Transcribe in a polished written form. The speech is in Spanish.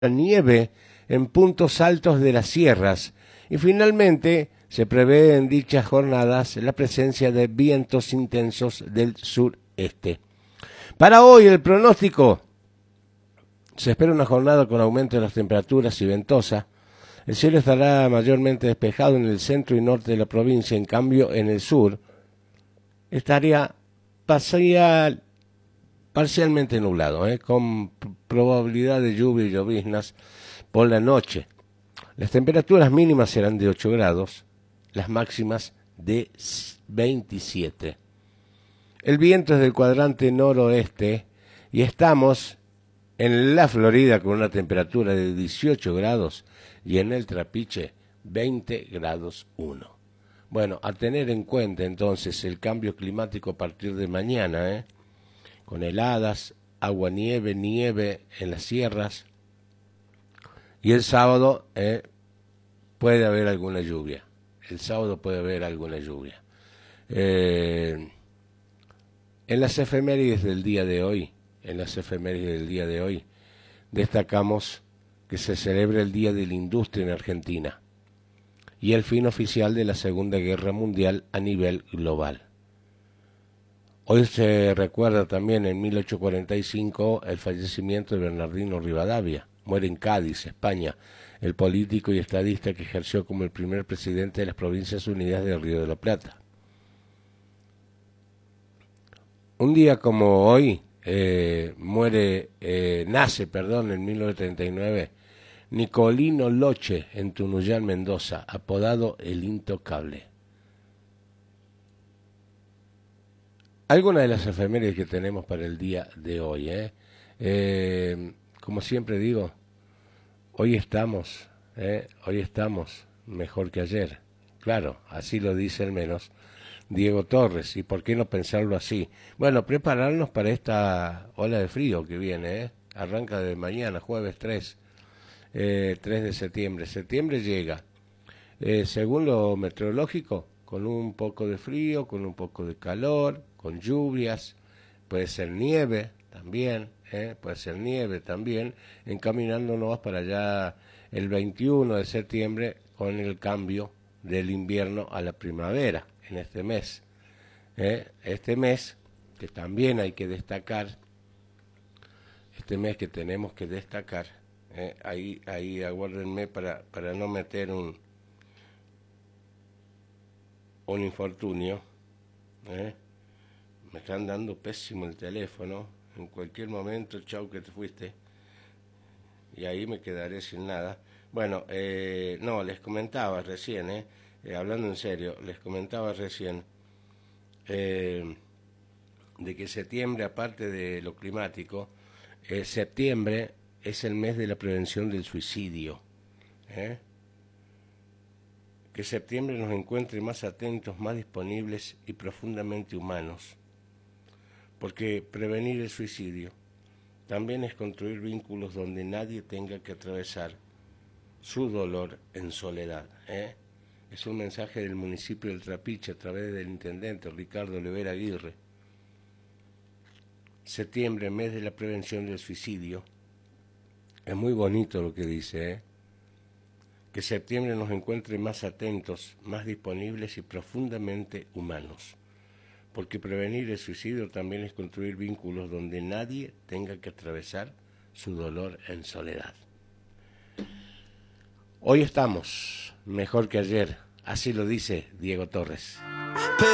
nieve en puntos altos de las sierras y finalmente se prevé en dichas jornadas la presencia de vientos intensos del sureste. Para hoy el pronóstico: se espera una jornada con aumento de las temperaturas y ventosa. El cielo estará mayormente despejado en el centro y norte de la provincia, en cambio en el sur estaría parcialmente nublado, con probabilidad de lluvia y lloviznas por la noche. Las temperaturas mínimas serán de 8 grados, las máximas de 27. El viento es del cuadrante noroeste y estamos en la Florida con una temperatura de 18 grados y en el Trapiche 20 grados 1. Bueno, a tener en cuenta entonces el cambio climático a partir de mañana, con heladas, agua-nieve, nieve en las sierras, y el sábado puede haber alguna lluvia. El sábado puede haber alguna lluvia. En las efemérides del día de hoy, destacamos que se celebra el Día de la Industria en Argentina y el fin oficial de la Segunda Guerra Mundial a nivel global. Hoy se recuerda también en 1845 el fallecimiento de Bernardino Rivadavia. Muere en Cádiz, España, el político y estadista que ejerció como el primer presidente de las Provincias Unidas del Río de la Plata. Un día como hoy nace en 1939, Nicolino Loche en Tunuyán, Mendoza, apodado El Intocable. Algunas de las efemérides que tenemos para el día de hoy, como siempre digo, hoy estamos mejor que ayer. Claro, así lo dice al menos Diego Torres, y por qué no pensarlo así. Bueno, prepararnos para esta ola de frío que viene, arranca de mañana, jueves 3 de septiembre. Septiembre llega, según lo meteorológico, con un poco de frío, con un poco de calor, con lluvias, puede ser nieve también, encaminándonos para allá el 21 de septiembre con el cambio del invierno a la primavera en este mes. Este mes que también hay que destacar, tenemos que destacar, ahí aguárdenme para no meter un infortunio. Me están dando pésimo el teléfono, en cualquier momento, chau que te fuiste, y ahí me quedaré sin nada. Bueno, no, les comentaba recién, hablando en serio, les comentaba recién de que septiembre, aparte de lo climático, septiembre es el mes de la prevención del suicidio. Que septiembre nos encuentre más atentos, más disponibles y profundamente humanos. Porque prevenir el suicidio también es construir vínculos donde nadie tenga que atravesar su dolor en soledad. Es un mensaje del municipio del Trapiche a través del intendente Ricardo Olivera Aguirre. Septiembre, mes de la prevención del suicidio. Es muy bonito lo que dice, que septiembre nos encuentre más atentos, más disponibles y profundamente humanos. Porque prevenir el suicidio también es construir vínculos donde nadie tenga que atravesar su dolor en soledad. Hoy estamos mejor que ayer, así lo dice Diego Torres.